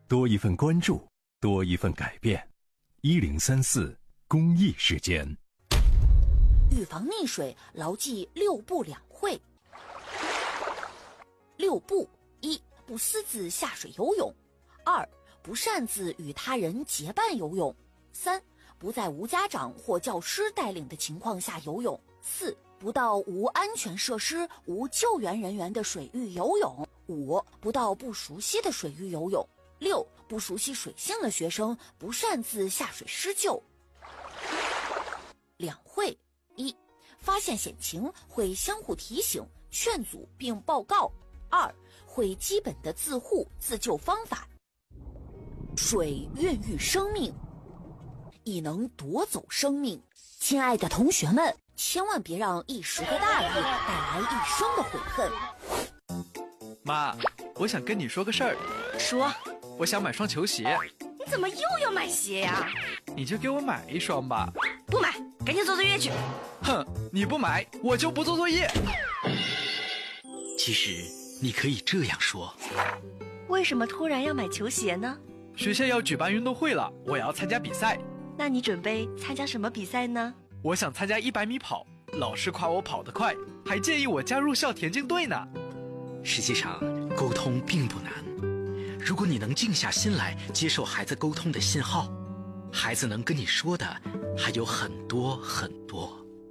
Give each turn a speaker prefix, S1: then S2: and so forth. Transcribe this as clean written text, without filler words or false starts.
S1: 多一份关注，多一份改变。1034公益时间。
S2: 预防溺水，牢记6不2会。6不：一、不私自下水游泳；二、不擅自与他人结伴游泳；三、不在无家长或教师带领的情况下游泳；四、不到无安全设施、无救援人员的水域游泳；五、不到不熟悉的水域游泳；六、不熟悉水性的学生不擅自下水施救。2会：一、发现险情会相互提醒、劝阻并报告；二、会基本的自护自救方法。水孕育生命，亦能夺走生命。亲爱的同学们，千万别让一时的大意带来一生的悔恨。
S3: 妈，我想跟你说个事儿。
S4: 说。
S3: 我想买双球鞋。
S4: 你怎么又要买鞋呀？
S3: 你就给我买一双吧。
S4: 不买，赶紧做作业去。
S3: 哼，你不买，我就不做作业。
S5: 其实你可以这样说：
S4: 为什么突然要买球鞋呢？
S3: 学校要举办运动会了，我要参加比赛。
S4: 那你准备参加什么比赛呢？
S3: 我想参加100米跑，老师夸我跑得快，还建议我加入校田径队呢。
S5: 实际上，沟通并不难。如果你能静下心来接受孩子沟通的信号，孩子能跟你说的还有很多很多。